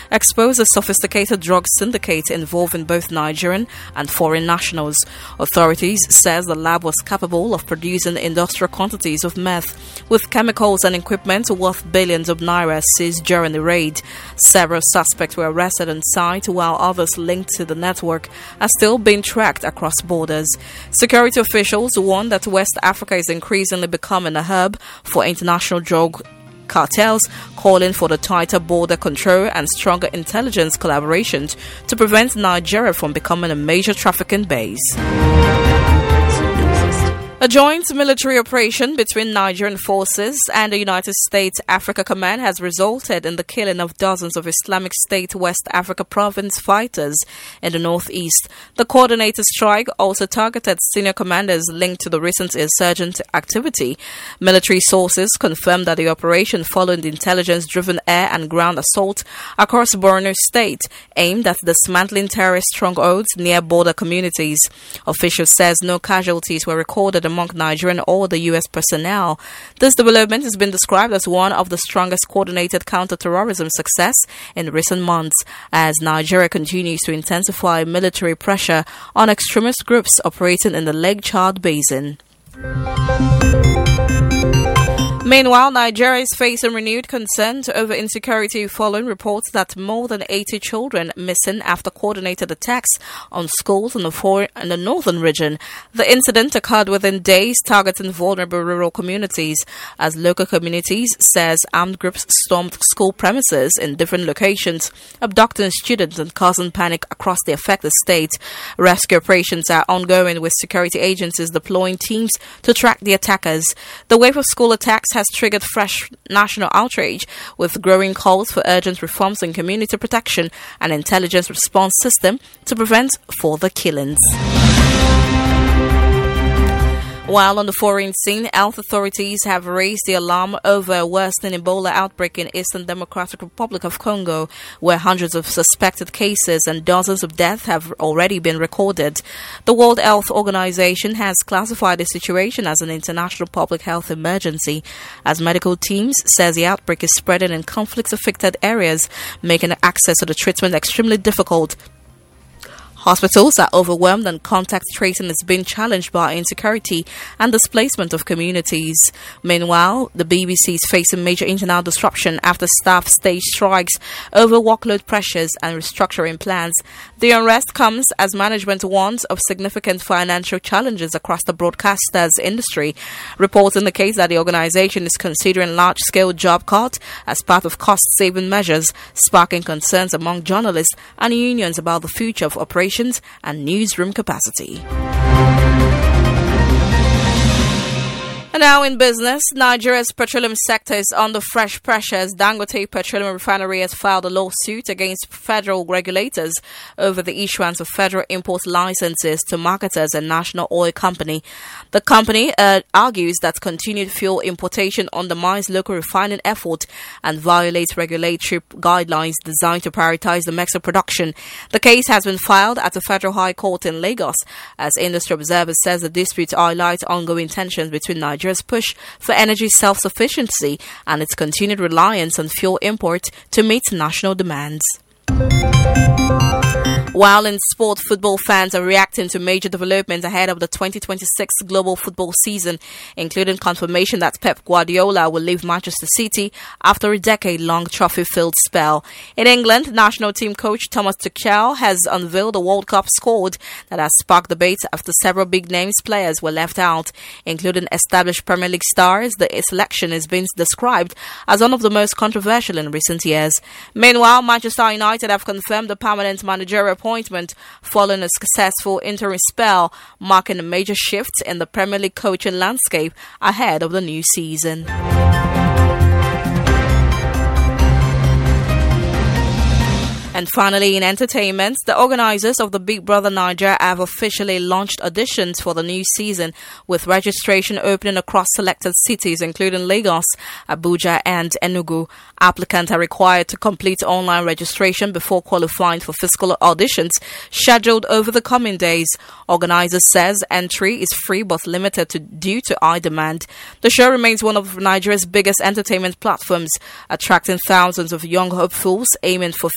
exposed a sophisticated drug syndicate involving both Nigerian and foreign nationals. Authorities says the lab was capable of producing industrial quantities of meth, with chemicals and equipment worth billions of naira seized during the raid. Several suspects were arrested on site, while others linked to the network are still being tracked across borders. Security officials warn that West Africa is increasingly becoming a hub for international drug cartels, calling for the tighter border control and stronger intelligence collaboration to prevent Nigeria from becoming a major trafficking base. A joint military operation between Nigerian forces and the United States Africa Command has resulted in the killing of dozens of Islamic State West Africa province fighters in the northeast. The coordinated strike also targeted senior commanders linked to the recent insurgent activity. Military sources confirmed that the operation followed the intelligence-driven air and ground assault across Borno State aimed at dismantling terrorist strongholds near border communities. Officials says no casualties were recorded among Nigerian or the U.S. personnel. This development has been described as one of the strongest coordinated counter-terrorism success in recent months, as Nigeria continues to intensify military pressure on extremist groups operating in the Lake Chad Basin. Meanwhile, Nigeria is facing renewed concern over insecurity following reports that more than 80 children missing after coordinated attacks on schools in the northern region. The incident occurred within days, targeting vulnerable rural communities, as local communities says armed groups stormed school premises in different locations, abducting students and causing panic across the affected state. Rescue operations are ongoing, with security agencies deploying teams to track the attackers. The wave of school attacks has triggered fresh national outrage, with growing calls for urgent reforms in community protection and intelligence response system to prevent further killings. While on the foreign scene, health authorities have raised the alarm over a worsening Ebola outbreak in Eastern Democratic Republic of Congo, where hundreds of suspected cases and dozens of deaths have already been recorded. The World Health Organization has classified the situation as an international public health emergency, as medical teams says the outbreak is spreading in conflict-affected areas, making access to the treatment extremely difficult. Hospitals are overwhelmed and contact tracing is being challenged by insecurity and displacement of communities. Meanwhile, the BBC is facing major internal disruption after staff stage strikes over workload pressures and restructuring plans. The unrest comes as management warns of significant financial challenges across the broadcasters industry. Reports indicate that the organization is considering large-scale job cuts as part of cost-saving measures, sparking concerns among journalists and unions about the future of operations and newsroom capacity. And now in business, Nigeria's petroleum sector is under fresh pressures. Dangote Petroleum Refinery has filed a lawsuit against federal regulators over the issuance of federal import licenses to marketers and National Oil Company. The company argues that continued fuel importation undermines local refining effort and violates regulatory guidelines designed to prioritize domestic production. The case has been filed at the Federal High Court in Lagos, as industry observers says the dispute highlights ongoing tensions between Nigeria's push for energy self-sufficiency and its continued reliance on fuel import to meet national demands. While in sport, football fans are reacting to major developments ahead of the 2026 global football season, including confirmation that Pep Guardiola will leave Manchester City after a decade-long trophy-filled spell. In England, national team coach Thomas Tuchel has unveiled a World Cup squad that has sparked debate after several big-names players were left out, including established Premier League stars. The selection is being described as one of the most controversial in recent years. Meanwhile, Manchester United have confirmed the permanent managerial appointment following a successful interim spell, marking a major shift in the Premier League coaching landscape ahead of the new season. And finally, in entertainment, the organizers of the Big Brother Nigeria have officially launched auditions for the new season, with registration opening across selected cities, including Lagos, Abuja, and Enugu. Applicants are required to complete online registration before qualifying for physical auditions scheduled over the coming days. Organizers says entry is free but limited due to high demand. The show remains one of Nigeria's biggest entertainment platforms, attracting thousands of young hopefuls aiming for